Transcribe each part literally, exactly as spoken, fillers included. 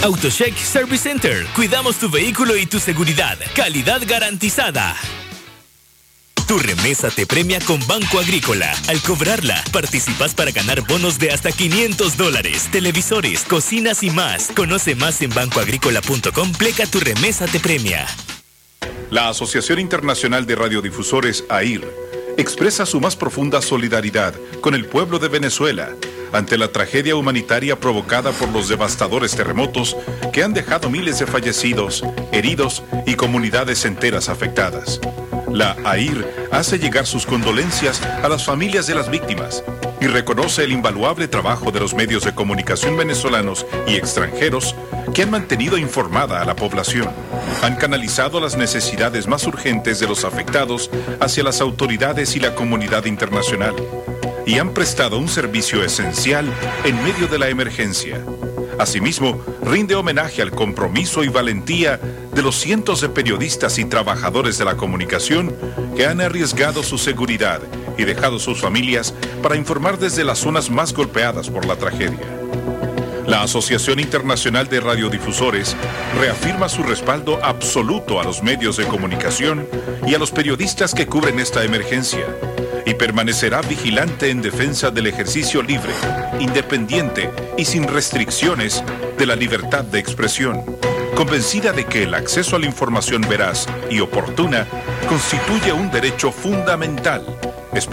AutoCheck Service Center. Cuidamos tu vehículo y tu seguridad. Calidad garantizada. Tu remesa te premia con Banco Agrícola. Al cobrarla, participas para ganar bonos de hasta quinientos dólares, televisores, cocinas y más. Conoce más en banco agrícola punto com. Pleca tu remesa te premia. La Asociación Internacional de Radiodifusores, A I R, expresa su más profunda solidaridad con el pueblo de Venezuela ante la tragedia humanitaria provocada por los devastadores terremotos que han dejado miles de fallecidos, heridos y comunidades enteras afectadas. La A I R hace llegar sus condolencias a las familias de las víctimas y reconoce el invaluable trabajo de los medios de comunicación venezolanos y extranjeros que han mantenido informada a la población. Han canalizado las necesidades más urgentes de los afectados hacia las autoridades y la comunidad internacional y han prestado un servicio esencial en medio de la emergencia. Asimismo, rinde homenaje al compromiso y valentía de los cientos de periodistas y trabajadores de la comunicación que han arriesgado su seguridad y dejado sus familias para informar desde las zonas más golpeadas por la tragedia. La Asociación Internacional de Radiodifusores reafirma su respaldo absoluto a los medios de comunicación y a los periodistas que cubren esta emergencia, y permanecerá vigilante en defensa del ejercicio libre, independiente y sin restricciones de la libertad de expresión, convencida de que el acceso a la información veraz y oportuna constituye un derecho fundamental,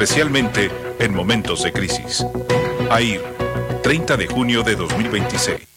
especialmente en momentos de crisis. A I R, treinta de junio de dos mil veintiséis.